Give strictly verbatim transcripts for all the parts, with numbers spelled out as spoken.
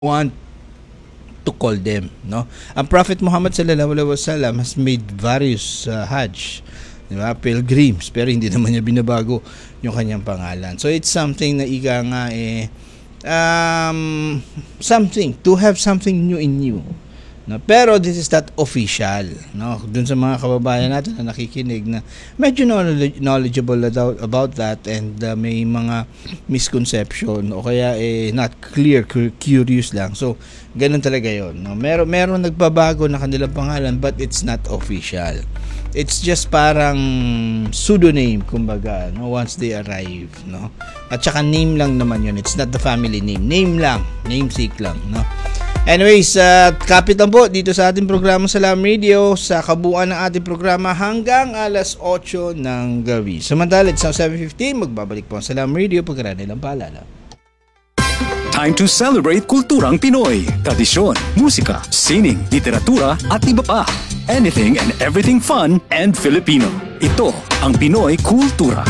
want to call them, no? Ang Prophet Muhammad sallallahu alaihi wasallam has made various uh, Hajj, di ba? Pilgrims, pero hindi naman niya binabago yung kanyang pangalan. So it's something na ika nga eh um, something to have something new in you. No, pero this is not official, no? Dun sa mga kababayan natin na nakikinig na medyo knowledgeable about, about that and uh, may mga misconception o kaya eh not clear, curious lang. So, ganun talaga 'yon, no? Meron meron nagbabago na kanilang pangalan but it's not official. It's just parang pseudonym kumbaga, no, once they arrive, no? At saka name lang naman 'yon. It's not the family name. Name lang, namesake lang, no? Anyways, uh, kapit lang po dito sa ating programa Salam Radio sa kabuuan ng ating programa hanggang alas otso ng gabi. Samantala, it's now seven fifteen. Magbabalik po ang Salam Radio pagkaraan nilang paalala. Time to celebrate kulturang Pinoy. Tradisyon, musika, sining, literatura at iba pa. Anything and everything fun and Filipino. Ito ang Pinoy Kultura.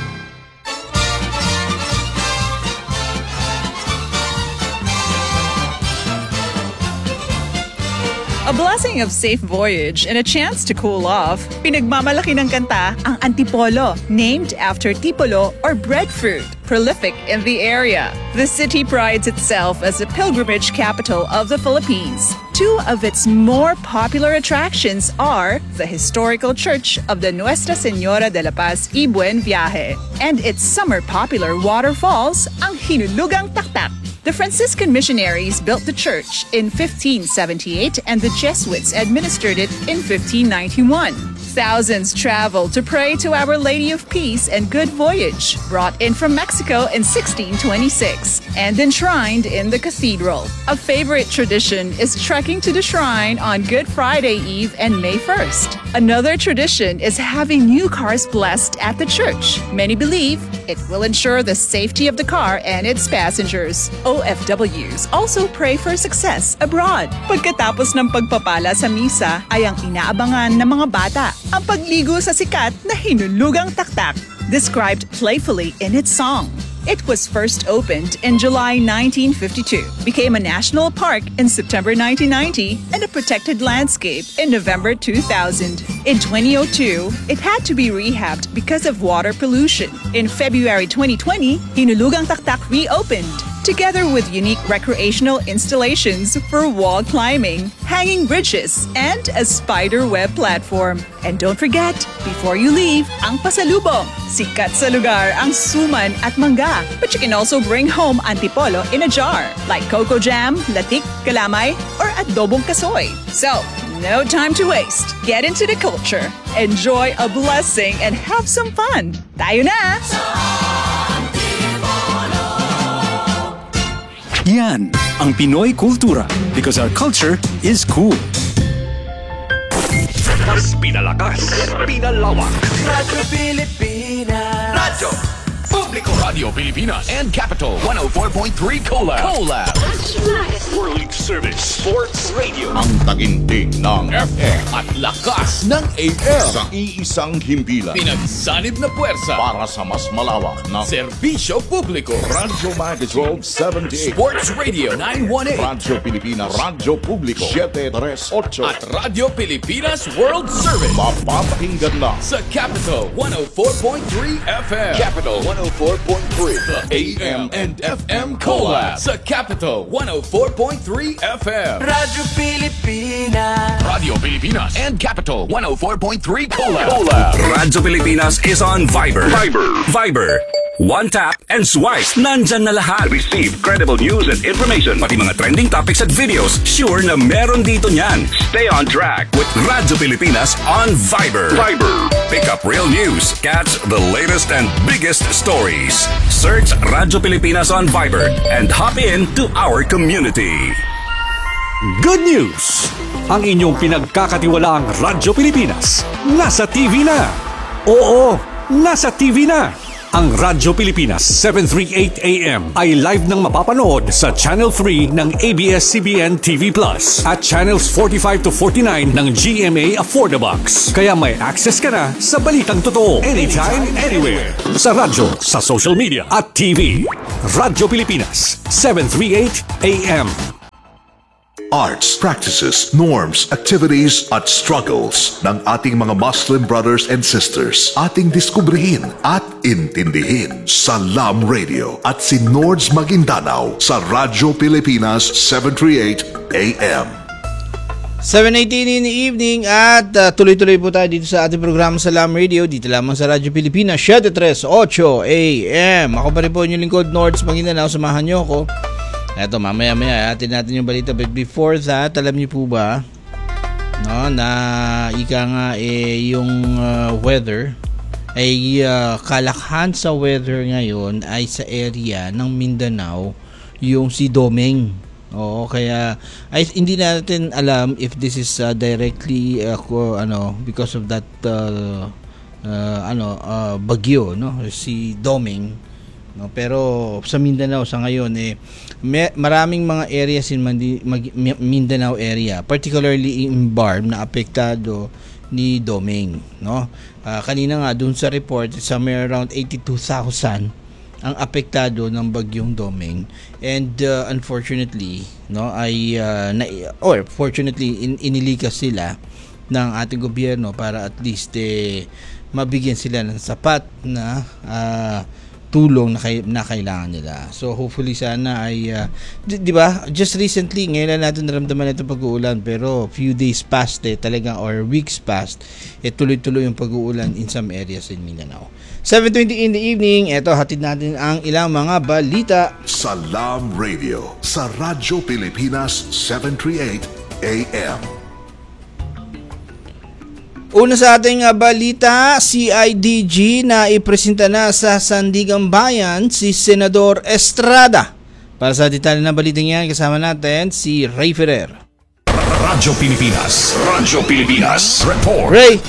A blessing of safe voyage and a chance to cool off. Pinagmamalaki ng kanta ang Antipolo, named after tipolo or breadfruit, prolific in the area. The city prides itself as a pilgrimage capital of the Philippines. Two of its more popular attractions are the historical church of the Nuestra Señora de la Paz y Buen Viaje and its summer popular waterfalls, ang Hinulugang Taktak. The Franciscan missionaries built the church in fifteen seventy-eight and the Jesuits administered it in fifteen ninety-one. Thousands traveled to pray to Our Lady of Peace and Good Voyage, brought in from Mexico in sixteen twenty-six and enshrined in the cathedral. A favorite tradition is trekking to the shrine on Good Friday Eve and May first. Another tradition is having new cars blessed at the church. Many believe it will ensure the safety of the car and its passengers. O F Ws also pray for success abroad. Pagkatapos ng pagpapala sa misa ay ang inaabangan ng mga bata, ang pagligo sa sikat na Hinulugang Taktak, described playfully in its song. It was first opened in July nineteen fifty-two, became a national park in September nineteen ninety, and a protected landscape in November two thousand. In twenty oh two, it had to be rehabbed because of water pollution. In February twenty twenty, Hinulugang Taktak reopened, together with unique recreational installations for wall climbing, hanging bridges, and a spider web platform. And don't forget, before you leave, ang pasalubong. Sikat sa lugar ang suman at mangga. But you can also bring home antipolo in a jar, like cocoa jam, latik, kalamay, or adobong kasoy. So, no time to waste. Get into the culture, enjoy a blessing, and have some fun. Tayo na! Yan ang Pinoy Kultura because our culture is cool. Mas pinalakas, pinalawak. Radyo Pilipinas. Radyo Publiko. Radio Pilipinas and Capital one oh four point three Collab. Collab. World Service Sports Radio. Ang taginting ng F M at lakas ng A M. sa iisang himpilan Pinagsanib na puwersa para sa mas malawak na serbisyo publiko. Radyo Magazine twelve seventy-eight, Sports Radio nine one eight Radyo Pilipinas, Radyo Publiko seven thirty-eight at Radio Pilipinas World Service mapapakinggan na sa Capital one oh four point three F M. Capital one oh four point three. The A M and F M Collab sa Capital one oh four point three F M. Radyo Pilipinas. Radio Pilipinas and Capital one oh four point three Collab. Collab. Radyo Pilipinas is on Viber. Viber. Viber. One tap and swipe. Nandyan na lahat. Receive credible news and information. Pati mga trending topics at videos. Sure na meron dito niyan. Stay on track with Radyo Pilipinas on Viber. Viber. Pick up real news. Catch the latest and biggest stories. Search Radyo Pilipinas on Viber and hop in to our community. Good news! Ang inyong pinagkakatiwalaang Radyo Pilipinas nasa T V na. Oo, nasa T V na. Ang Radyo Pilipinas seven thirty-eight A M ay live nang mapapanood sa Channel three ng A B S C B N T V Plus at Channels forty-five to forty-nine ng G M A Affordabox. Kaya may access ka na sa balitang totoo anytime, anywhere. Sa radyo, sa social media at T V. Radyo Pilipinas seven thirty-eight A M. arts, practices, norms, activities at struggles ng ating mga Muslim brothers and sisters. Ating diskubrihin at intindihin sa Lam Radio at si Nords Maguindanao sa Radyo Pilipinas seven thirty-eight A M. seven eighteen in the evening at uh, tuloy-tuloy po tayo dito sa ating programa sa Lam Radio dito lamang sa Radyo Pilipinas seven thirty-eight A M. Ako pa rin po inyong lingkod, Nords Maguindanao. Samahan nyo ako. Eto, mamaya-maya atin natin yung balita, but before that, alam niyo po ba no, na ika nga eh, yung uh, weather ay uh, kalakhan sa weather ngayon ay sa area ng Mindanao, yung si Domeng. Oo, kaya ay hindi natin alam if this is uh, directly uh, ko, ano because of that uh, uh, ano uh, bagyo, no, si Domeng. No, pero sa Mindanao sa ngayon eh may, maraming mga areas in Mandi, Mag, Mindanao area, particularly in Barm, na apektado ni Domeng, no? Uh, kanina nga dun sa report, somewhere around eighty-two thousand ang apektado ng bagyong Domeng, and uh, unfortunately, no, ay uh, na, or fortunately in, inilikas sila ng ating gobyerno para at least eh, mabigyan sila ng sapat na uh, tulong na, kay, na kailangan nila. So hopefully sana ay uh, di, di ba just recently ngayon lang natin naramdaman ito pag-uulan, pero few days past eh talagang or weeks past eh tuloy-tuloy yung pag-uulan in some areas in Mindanao. seven twenty in the evening, eto hatid natin ang ilang mga balita sa Lam Radio sa Radyo Pilipinas seven thirty-eight A M. Una sa ating uh, balita, C I D G na ipresenta na sa Sandigang Bayan si Senador Estrada. Para sa detalye ng balitang yan, kasama natin si Ray Ferrer. Radyo Pilipinas. Radyo Pilipinas. Report. Ray!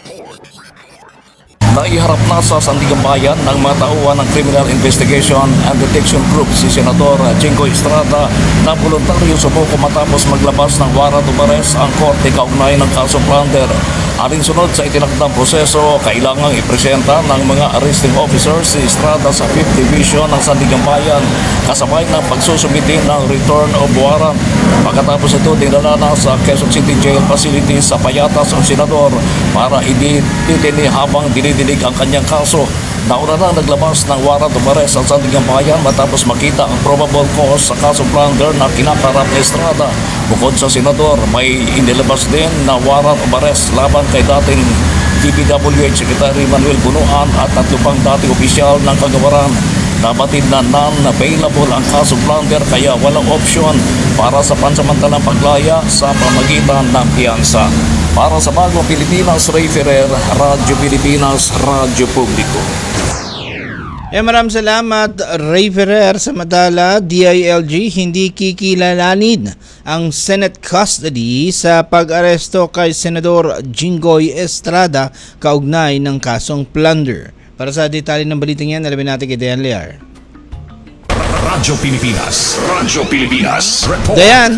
Naiharap na sa Sandigang Bayan ng mga tauhan ng Criminal Investigation and Detection Group si Senador Jinggoy Estrada na voluntaryo sumuko matapos maglabas ng warrant of arrest ang korte kaugnay ng kaso plunder. Alinsunod sa itinakdang proseso, kailangang ipresenta ng mga arresting officers si Estrada sa fifth Division ng Sandigang Bayan kasabay ng pagsusumiti ng return of warrant. Pagkatapos ito, dinala na sa Quezon City Jail Facility sa Payatas ang senador para iditini habang dinidinig ang kanyang kaso. Nauna nang naglabas ng warrant of arrest ang Sandigang Bayan matapos makita ang probable cause sa kaso plunder na kinakarap ni Estrada. Bukod sa senador, may inilabas din na warrant of arrest laban kay dating D P W H Secretary Manuel Bunuan at tatlo pang dating opisyal ng kagawaran. Nabatid na non-available ang kaso plunder kaya walang opsyon para sa pansamantalang paglaya sa pamagitan ng piyansa. Para sa Bagong Pilipinas, Ray Ferrer, Radyo Pilipinas, Radyo Publiko. Eh, maraming salamat, Ray Ferrer. Samantala, D I L G hindi kikilalanin ang Senate custody sa pag-aresto kay Senador Jinggoy Estrada kaugnay ng kasong plunder. Para sa detalye ng balitang yan, alamin natin kay Dayan Lear. Radyo Pilipinas. Radyo Pilipinas. Report. Dayan!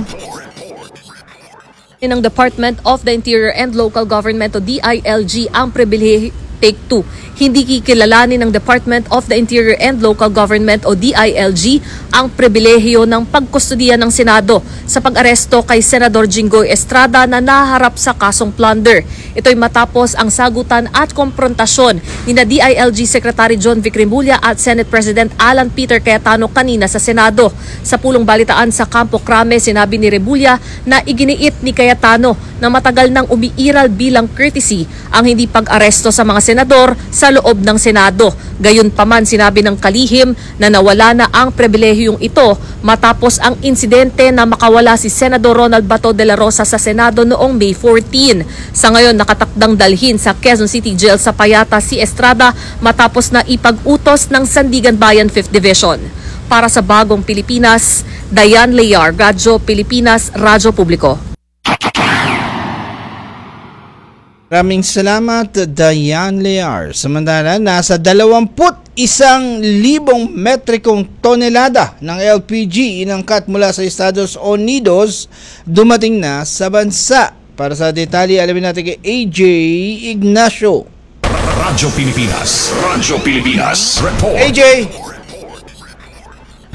ng Department of the Interior and Local Government o D I L G ang pribilehiyo. Take two. Hindi kikilalanin ng Department of the Interior and Local Government o D I L G ang pribilehiyo ng pagkustudiya ng Senado sa pag-aresto kay Senador Jinggoy Estrada na naharap sa kasong plunder. Ito'y matapos ang sagutan at komprontasyon ni na D I L G Secretary John Vic Rimulya at Senate President Alan Peter Cayetano kanina sa Senado. Sa pulong balitaan sa Campo Crame, sinabi ni Rimulya na iginiit ni Cayetano na matagal nang umiiral bilang courtesy ang hindi pag-aresto sa mga senador sa loob ng Senado. Gayunpaman, sinabi ng kalihim na nawala na ang pribilehiyong ito matapos ang insidente na makawala si Senador Ronald Bato de la Rosa sa Senado noong May fourteen. Sa ngayon, nakatakdang dalhin sa Quezon City Jail sa Payatas si Estrada matapos na ipag-utos ng Sandigan Bayan fifth Division. Para sa Bagong Pilipinas, Dayan Lear, Radyo Pilipinas, Radyo Publiko. Maraming salamat, Dayan Lear. Samantala, nasa dalawamput isang libong metrikong tonelada ng L P G inangkat mula sa Estados Unidos dumating na sa bansa. Para sa detalye, alamin natin kay A J Ignacio. Radyo Pilipinas. Radyo Pilipinas. Report. A J!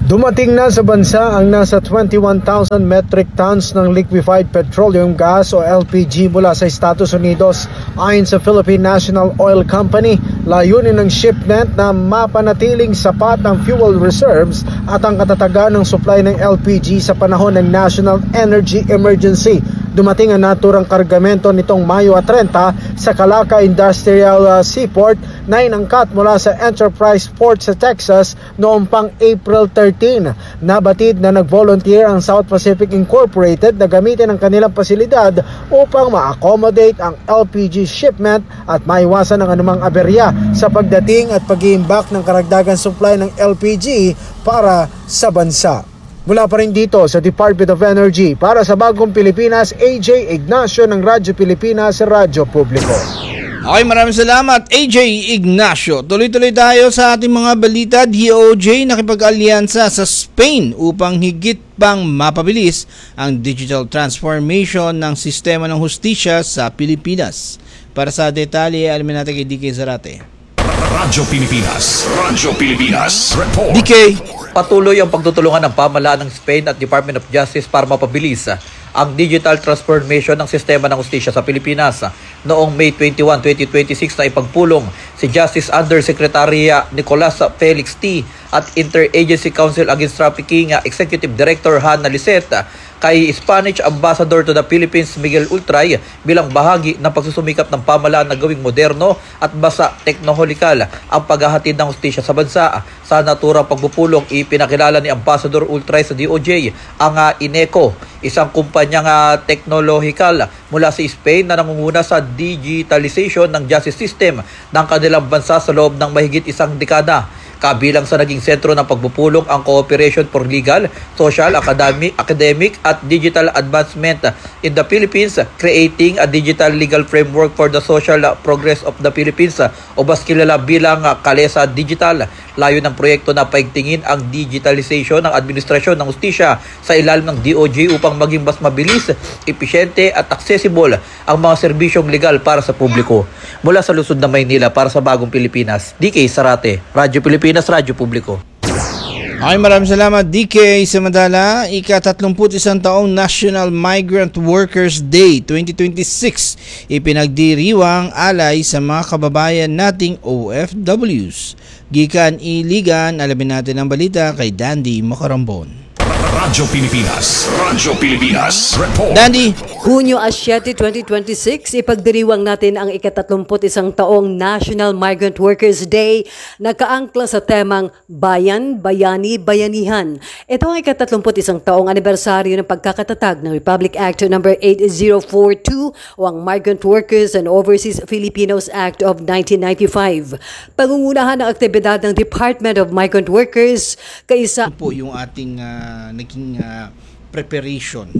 Dumating na sa bansa ang nasa twenty-one thousand metric tons ng liquefied petroleum gas o L P G mula sa Estados Unidos. Ayon sa Philippine National Oil Company, layunin ng shipment na mapanatiling sapat ang fuel reserves at ang katatagan ng supply ng L P G sa panahon ng National Energy Emergency. Dumating ang naturang kargamento nitong Mayo thirty sa Calaca Industrial uh, Seaport na inangkat mula sa Enterprise Port sa Texas noong pang April thirteen. Nabatid na nag-volunteer ang South Pacific Incorporated na gamitin ang kanilang pasilidad upang ma-accommodate ang L P G shipment at maiwasan ang anumang aberya sa pagdating at pag-iimbak ng karagdagang supply ng L P G para sa bansa. Mula pa rin dito sa Department of Energy, para sa Bagong Pilipinas, A J Ignacio ng Radyo Pilipinas, Radyo Publiko. Okay, maraming salamat A J Ignacio. Tuloy-tuloy tayo sa ating mga balita. D O J nakipag-alyansa sa Spain upang higit pang mapabilis ang digital transformation ng sistema ng hustisya sa Pilipinas. Para sa detalye, alamin natin kay D K Zarate. Radyo Pilipinas. Radyo Pilipinas. Report. D K. Patuloy ang pagtutulungan ng pamahalaan ng Spain at Department of Justice para mapabilis ang digital transformation ng sistema ng hustisya sa Pilipinas. Noong May twenty-first, twenty twenty-six na ipagpulong si Justice Undersecretary Nicolas Felix T. at Interagency Council Against Trafficking Executive Director Hannah Lisette kay Spanish Ambassador to the Philippines Miguel Ultray bilang bahagi ng pagsusumikap ng pamahalaan na gawing moderno at basa teknoholikal ang paghahatid ng hustisya sa bansa. Sa naturang pagpupulong, ipinakilala ni Ambassador Ultray sa D O J ang uh, Ineco, isang kumpanyang uh, teknolohikal mula sa Spain na nangunguna sa digitalization ng justice system ng kanilang bansa sa loob ng mahigit isang dekada. Kabilang sa naging sentro ng pagpupulong ang Cooperation for Legal, Social, Academic, Academic at Digital Advancement in the Philippines, creating a digital legal framework for the social progress of the Philippines o mas kilala bilang Kalesa Digital. Layo ng proyekto na paigtingin ang digitalization ng administrasyon ng hustisya sa ilalim ng D O J upang maging mas mabilis, episyente at accessible ang mga serbisyong legal para sa publiko. Mula sa lungsod ng Maynila para sa Bagong Pilipinas, D K Zarate, Radyo Pilipinas, Radyo Publiko. Okay, maraming salamat D K. Samantala, ika-tatlumput isang taong National Migrant Workers Day twenty twenty-six ipinagdiriwang alay sa mga kababayan nating O F Ws. Gikan Iligan, alamin natin ang balita kay Dandy Macarambon. Radyo Pilipinas. Radyo Pilipinas. Report. Dandy. Hunyo siyete, twenty twenty-six, ipagdiriwang natin ang ikatatlumput isang taong National Migrant Workers Day na kaangkla sa temang Bayan, Bayani, Bayanihan. Ito ang ikatatlumput isang taong anibersaryo ng pagkakatatag ng Republic Act number eighty forty-two o ang Migrant Workers and Overseas Filipinos Act of nineteen ninety-five. Pangungunahan ng aktibidad ng Department of Migrant Workers kaisa... Ito po yung ating uh, naging uh, preparation.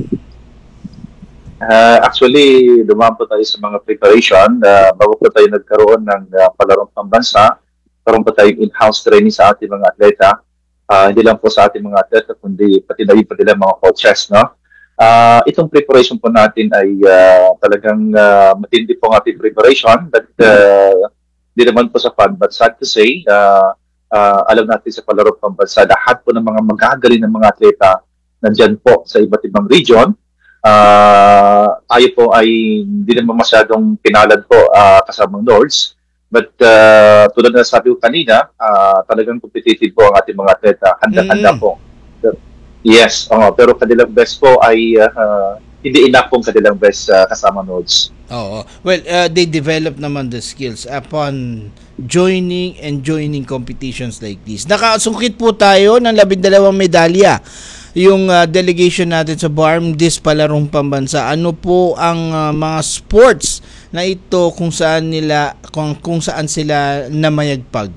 Uh, actually, dumaan po tayo sa mga preparation. Uh, bago po tayo nagkaroon ng uh, palarong pambansa, karoon po tayo in-house training sa ating mga atleta. Uh, hindi lang po sa ating mga atleta, kundi pati na pati lang mga coaches. No? Uh, itong preparation po natin ay uh, talagang uh, matindi po ang ating preparation. But uh, hindi naman po sa fun. But sad to say, uh, uh, alam natin sa palarong pambansa, lahat po ng mga magagaling ng mga atleta nandyan po sa iba't ibang region. Uh, tayo po ay hindi naman masyadong pinalad po uh, kasamang Nords. But uh, tulad na sabi ko kanina, uh, talagang competitive po ang ating mga atleta. Handa-handa mm. po. Yes, uh, pero kanilang best po ay uh, hindi enough pong kanilang best uh, kasama Nords. Oo. Well, uh, they develop naman the skills upon joining and joining competitions like this. Nakasungkit po tayo ng labindalawang medalya. Yung uh, delegation natin sa BARMDIS palarong pambansa. Ano po ang uh, mga sports na ito kung saan nila kung, kung saan sila namayagpag?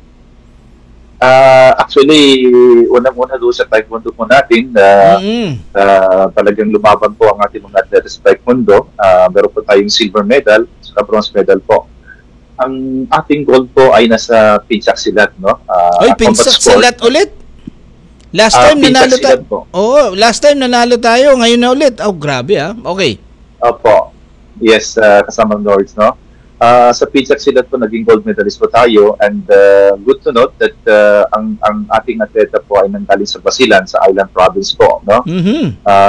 Uh, actually, unang-una doon sa taekwondo po natin, uh, mm-hmm. uh, talagang lumaban po ang ating mga atleta sa taekwondo. Uh, meron po tayong silver medal, saka bronze medal po. Ang ating gold po ay nasa pinsak silat, no? Uh, Oy, pinsak silat ulit? Last time uh, nanalo tayo. Oo, last time nanalo tayo, ngayon na ulit. Oh, grabe ah. Okay. Opo. Yes, uh, kasama Nords, no? Uh, sa P H A C sila po naging gold medalist po tayo, and uh, good to note that uh, ang ang ating atleta po ay nanggaling sa Basilan, sa Island Province po, no? Mhm. Uh,